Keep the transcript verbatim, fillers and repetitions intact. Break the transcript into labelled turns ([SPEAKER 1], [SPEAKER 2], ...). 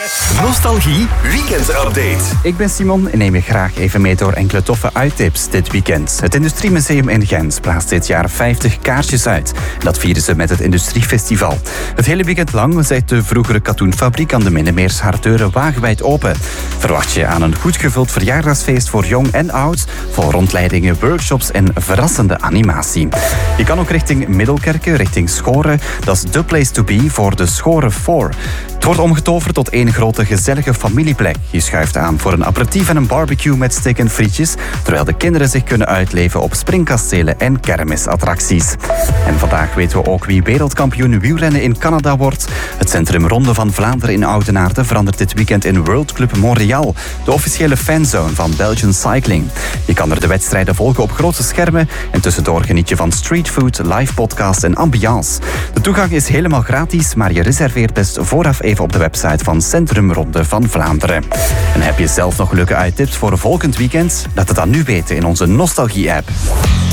[SPEAKER 1] Nostalgie Weekend Update.
[SPEAKER 2] Ik ben Simon en neem je graag even mee door enkele toffe uittips dit weekend. Het Industriemuseum in Gent blaast dit jaar vijftig kaarsjes uit. Dat vieren ze met het Industriefestival. Het hele weekend lang zet de vroegere katoenfabriek aan de Minnemeers haar deuren wagenwijd open. Verwacht je aan een goed gevuld verjaardagsfeest voor jong en oud, vol rondleidingen, workshops en verrassende animatie. Je kan ook richting Middelkerke, richting Schoren. Dat is the place to be voor de Schoren vier. Het wordt omgetoverd tot één grote gezellige familieplek. Je schuift aan voor een aperitief en een barbecue met steak en frietjes, terwijl de kinderen zich kunnen uitleven op springkastelen en kermisattracties. En vandaag weten we ook wie wereldkampioen wielrennen in Canada wordt. Het Centrum Ronde van Vlaanderen in Oudenaarde verandert dit weekend in World Club Montreal, de officiële fanzone van Belgian Cycling. Je kan er de wedstrijden volgen op grote schermen en tussendoor geniet je van streetfood, live podcasts en ambiance. De toegang is helemaal gratis, maar je reserveert best vooraf even op de website van Centrum Ronde van Vlaanderen. En heb je zelf nog leuke uittips voor een volgend weekend? Laat het dan nu weten in onze Nostalgie-app.